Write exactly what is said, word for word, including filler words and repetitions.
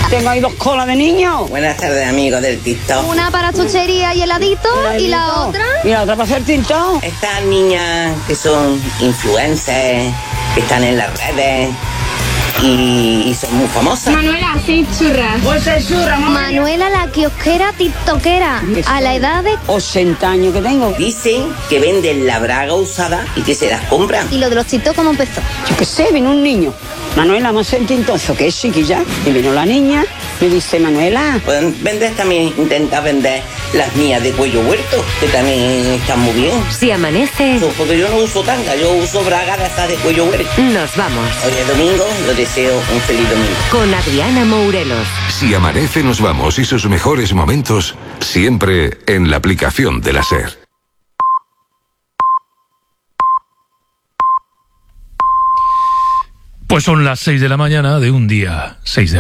Tengo ahí dos colas de niños. Buenas tardes, amigos del TikTok. Una para chuchería y heladito, Heladito. y la otra... Y la otra para hacer TikTok. Estas niñas que son influencers, que están en las redes y, y son muy famosas. Manuela, sí, churras. Pues es churra, mamá. Manuela, la kiosquera tiktokera, a la edad de... ochenta años que tengo. Dicen que venden la braga usada y que se las compran. ¿Y lo de los tiktok cómo empezó? Yo qué sé, vino un niño. Manuela, vamos a hacer tintozo, que es chiquilla. Y vino la niña, me dice, Manuela, Pueden vender también, intentar vender las mías de cuello huerto, que también están muy bien. Si amanece, Eso, porque yo no uso tanga, yo uso braga de estas de cuello huerto. nos vamos. Hoy es domingo, yo deseo un feliz domingo. Con Adriana Mourelos. Si amanece, nos vamos y sus mejores momentos siempre en la aplicación de la SER. Pues son las seis de la mañana de un día seis de